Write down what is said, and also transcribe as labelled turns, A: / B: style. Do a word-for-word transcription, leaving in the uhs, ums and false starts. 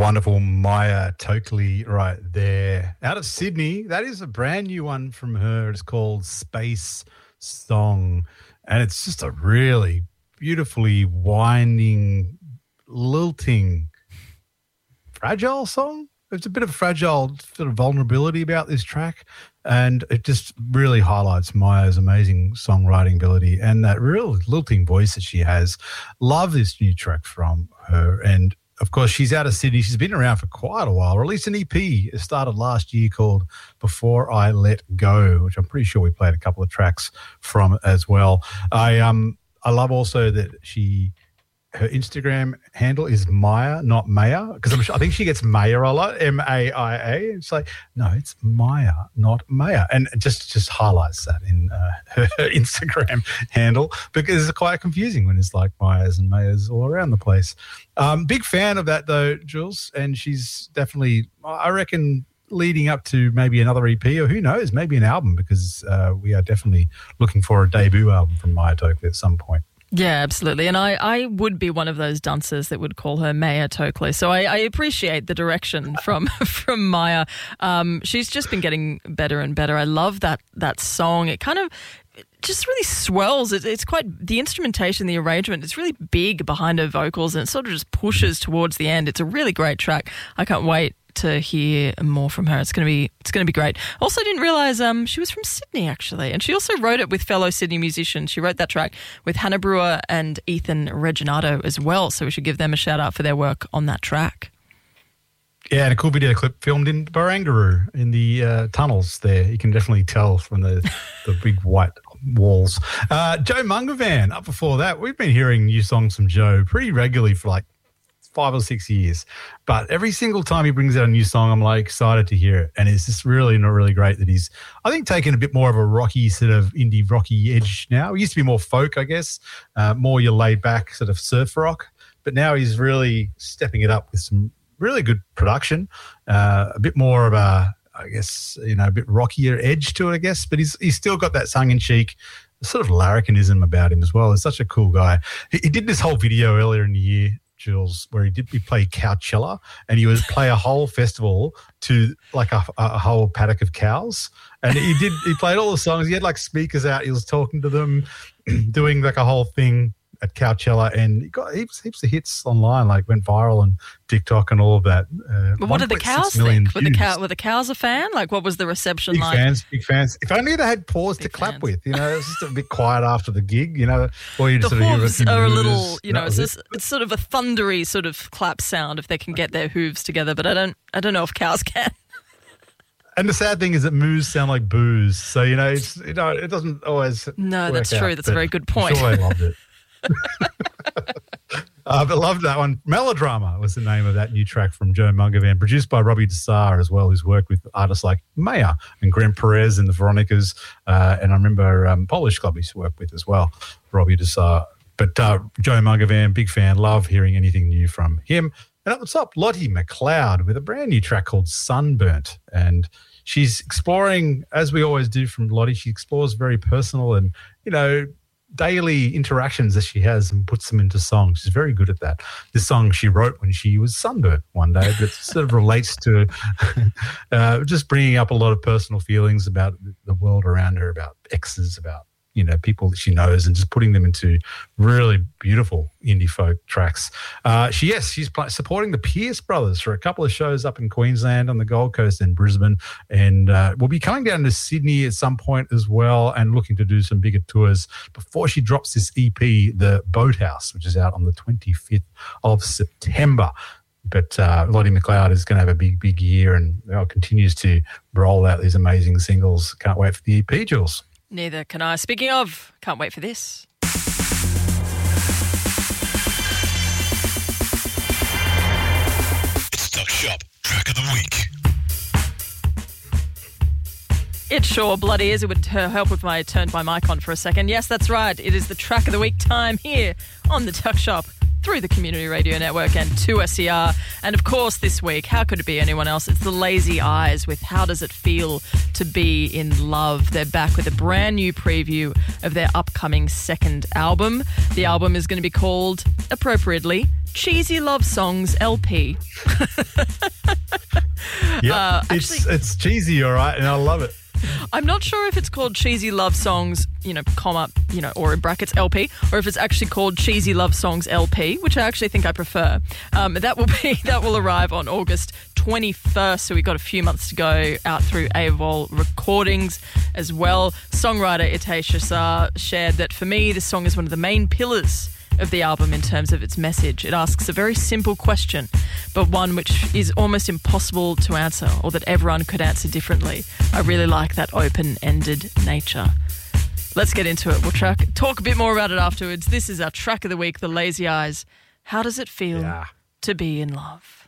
A: wonderful Maya Tokley right there. Out of Sydney, that is a brand new one from her. It's called Space Song, and it's just a really beautifully winding, lilting, fragile song. There's a bit of fragile sort of vulnerability about this track, and it just really highlights Maya's amazing songwriting ability and that real lilting voice that she has. Love this new track from her, and of course, she's out of Sydney. She's been around for quite a while. Released an E P. It started last year called Before I Let Go, which I'm pretty sure we played a couple of tracks from as well. I um I love also that she her Instagram handle is Maya, not Maya, because I'm sure, I think she gets Maya a lot, M A I A. It's like, no, it's Maya, not Maya. And it just, just highlights that in uh, her Instagram handle, because it's quite confusing when it's like Mayas and Mayas all around the place. Um, big fan of that, though, Jules, and she's definitely, I reckon, leading up to maybe another E P, or who knows, maybe an album, because uh, we are definitely looking for a debut album from Maya Tokley at some point.
B: Yeah, absolutely. And I, I would be one of those dunces that would call her Maya Tokley. So I, I appreciate the direction from from Maya. Um, she's just been getting better and better. I love that that song. It kind of it just really swells. It, it's quite, the instrumentation, the arrangement, it's really big behind her vocals, and it sort of just pushes towards the end. It's a really great track. I can't wait to hear more from her. It's going to be it's going to be great. Also, didn't realise um, she was from Sydney, actually, and she also wrote it with fellow Sydney musicians. She wrote that track with Hannah Brewer and Ethan Reginato as well, so we should give them a shout out for their work on that track.
A: Yeah, and a cool video clip filmed in Barangaroo in the uh, tunnels there. You can definitely tell from the, the big white walls. Uh, Joe Mungavan, up before that, we've been hearing new songs from Joe pretty regularly for like five or six years, but every single time he brings out a new song, I'm like excited to hear it, and it's just really not really great that he's, I think, taken a bit more of a rocky sort of indie rocky edge now. He used to be more folk, I guess, uh, more your laid back sort of surf rock, but now he's really stepping it up with some really good production, uh, a bit more of a, I guess, you know, a bit rockier edge to it, I guess, but he's he's still got that tongue in cheek sort of larrikinism about him as well. He's such a cool guy. He, he did this whole video earlier in the year, Jules, where he did he play Coachella, and he would play a whole festival to like a, a whole paddock of cows, and he did he played all the songs. He had like speakers out, he was talking to them, doing like a whole thing at Coachella, and he got heaps heaps of hits online, like went viral on TikTok and all of that. Uh,
B: but what did the cows think? Were the, cow, were the cows a fan? Like, what was the reception
A: big
B: like?
A: Big fans, big fans. If only they had paws
B: big
A: to clap
B: fans.
A: with, you know, it's just a bit quiet after the gig, you know. Or you
B: the
A: just sort of hear
B: hooves
A: a few
B: are a
A: moves,
B: little, you know, it's,
A: it.
B: just, it's sort of a thundery sort of clap sound if they can get their hooves together, but I don't, I don't know if cows can.
A: And the sad thing is that moos sound like booze, so you know, it's you know, it doesn't always.
B: No, that's
A: out,
B: true. That's a very good point.
A: I'm sure they loved it. uh, but loved that one. Melodrama was the name of that new track from Joe Mungavan, produced by Robbie Desar as well, who's worked with artists like Maya and Graham Perez and the Veronicas, uh, and I remember um, Polish Club used to work with as well, Robbie Desar. But uh, Joe Mungavan, big fan, love hearing anything new from him. And at the top, Lottie McLeod with a brand new track called Sunburnt, and she's exploring, as we always do from Lottie, she explores very personal and, you know, daily interactions that she has and puts them into songs. She's very good at that. This song she wrote when she was sunburnt one day, but sort of relates to uh, just bringing up a lot of personal feelings about the world around her, about exes, about, you know, people that she knows, and just putting them into really beautiful indie folk tracks. Uh, she, yes, she's pl- supporting the Pierce Brothers for a couple of shows up in Queensland, on the Gold Coast and Brisbane, and uh, we'll be coming down to Sydney at some point as well, and looking to do some bigger tours before she drops this E P, The Boathouse, which is out on the twenty-fifth of September. But uh, Lottie McLeod is going to have a big, big year, and you know, continues to roll out these amazing singles. Can't wait for the E P, Jules.
B: Neither can I. Speaking of, can't wait for this.
C: It's Tuck Shop Track of the Week.
B: It sure bloody is. It would uh, help if I turned my mic on for a second. Yes, that's right. It is the Track of the Week time here on the Tuck Shop, through the Community Radio Network and two S E R. And of course this week, how could it be anyone else? It's the Lazy Eyes with How Does It Feel to Be in Love? They're back with a brand new preview of their upcoming second album. The album is going to be called, appropriately, Cheesy Love Songs L P.
A: Yeah,
B: Uh,
A: it's
B: actually-
A: it's cheesy, all right, and I love it.
B: I'm not sure if it's called Cheesy Love Songs, you know, comma, you know, or in brackets L P, or if it's actually called Cheesy Love Songs L P, which I actually think I prefer. Um, that will be that will arrive on August twenty-first, so we've got a few months to go, out through AWOL Recordings as well. Songwriter Itay Shassar shared that for me, this song is one of the main pillars of the album in terms of its message. It asks a very simple question, but one which is almost impossible to answer, or that everyone could answer differently. I really like that open-ended nature. Let's get into it. We'll track, talk a bit more about it afterwards. This is our track of the week, The Lazy Eyes. How does it feel
A: Yeah.
B: to be in love?